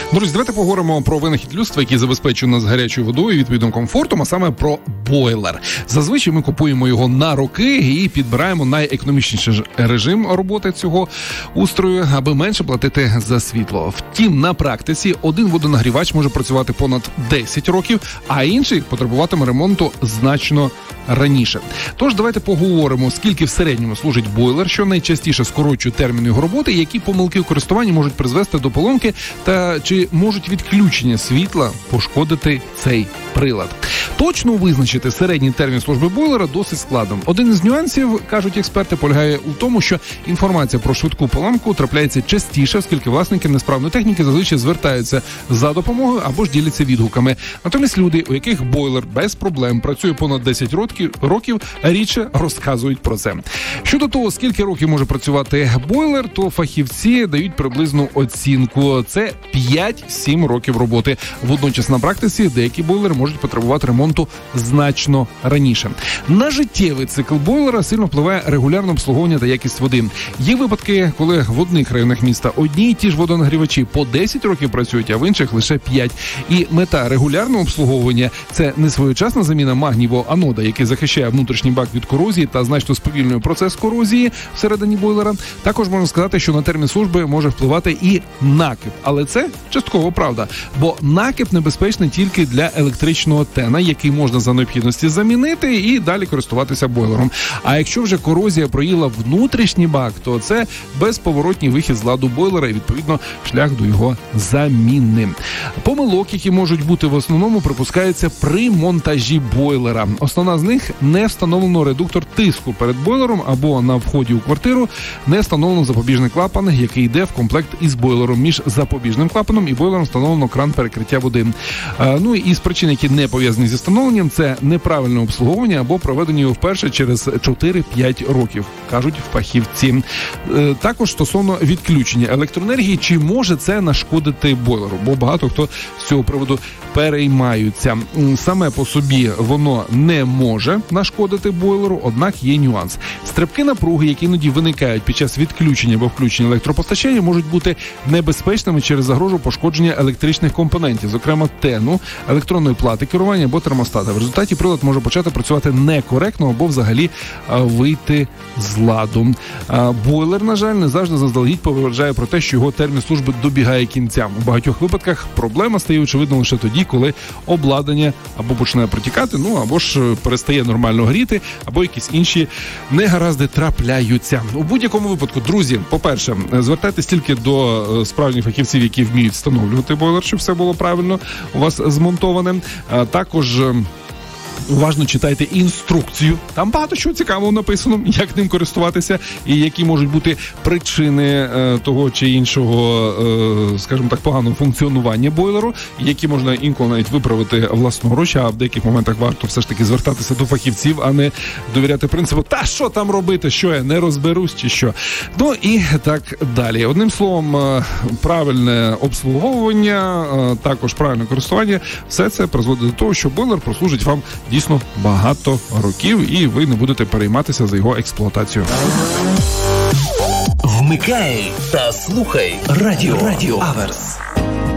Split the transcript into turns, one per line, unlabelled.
Друзі, давайте поговоримо про винахід людства, який забезпечує нас гарячою водою і відповідним комфортом, а саме про бойлер. Зазвичай ми купуємо його на роки і підбираємо найекономічніший режим роботи цього устрою, аби менше платити за світло. Втім, на практиці один водонагрівач може працювати понад 10 років, а інший потребуватиме ремонту значно раніше. Тож давайте поговоримо, скільки в середньому служить бойлер, що найчастіше скорочує термін його роботи, які помилки у користуванні можуть призвести до поломки та чи можуть відключення світла пошкодити цей прилад. Точно визначити середній термін служби бойлера досить складно. Один із нюансів, кажуть експерти, полягає у тому, що інформація про швидку поломку трапляється частіше, оскільки власники несправної техніки зазвичай звертаються за допомогою або ж діляться відгуками. Натомість люди, у яких бойлер без проблем працює понад 10 років, рідше розказують про це. Щодо того, скільки років може працювати бойлер, то фахівці дають приблизну оцінку. Це 5-7 років роботи. Водночас на практиці деякі бойлери можуть потребувати ремонту значно раніше. На життєвий цикл бойлера сильно впливає регулярне обслуговування та якість води. Є випадки, коли в одних районах міста одні й ті ж водонагрівачі по 10 років працюють, а в інших лише 5. І мета регулярного обслуговування – це не своєчасна заміна магнієвого анода, який захищає внутрішній бак від корозії та значно сповільнює процес корозії всередині бойлера. Також можна сказати, що на термін служби може впливати і накип. Але це частково правда, бо накип небезпечний тільки для електричного тена, який можна за необхідності замінити і далі користуватися бойлером. А якщо вже корозія проїла внутрішній бак, то це безповоротній вихід з ладу бойлера і, відповідно, шлях до його заміни. Помилок, які можуть бути в основному, припускаються при монтажі бойлера. Основна з них – не встановлено редуктор тиску перед бойлером або на вході у квартиру не встановлено запобіжний клапан, який йде в комплект із бойлером. Між запобіжним клапаном і бойлером встановлено кран перекриття води. Ну і з причин, які не пов'язані зі встановленням, це неправильне обслуговування або проведення його вперше через 4-5 років, кажуть фахівці. Також стосовно відключення електроенергії, чи може це нашкодити бойлеру? Бо багато хто з цього приводу переймаються. Саме по собі воно не може нашкодити бойлеру, однак є нюанс. Стрибки напруги, які іноді виникають під час відключення або включення електропостачання, можуть бути небезпечними через загрозу пошкодження електричних компонентів, зокрема тену, електронної плати керування або термостата. В результаті прилад може почати працювати некоректно або взагалі вийти з ладу. Бойлер, на жаль, не завжди заздалегідь попереджає про те, що його термін служби добігає кінця. У багатьох випадках проблема стає очевидно лише тоді, коли обладнання або починає протікати, або ж перестає нормально гріти, або якісь інші негаразди трапляються. У будь-якому випадку, друзі, по-перше, звертайтесь тільки до справжніх фахівців, які вміють встановлювати бойлер, щоб все було правильно у вас змонтоване. Також уважно читайте інструкцію. Там багато чого цікавого написано, як ним користуватися і які можуть бути причини того чи іншого, скажімо так, поганого функціонування бойлеру, які можна інколи навіть виправити власноруч, а в деяких моментах варто все ж таки звертатися до фахівців, а не довіряти принципу «та що там робити, що я не розберусь чи що». Ну і так далі. Одним словом, правильне обслуговування, також правильне користування, все це призводить до того, що бойлер прослужить вам дійсно багато років, і ви не будете перейматися за його експлуатацію.
Вмикай та слухай Радіо Аверс.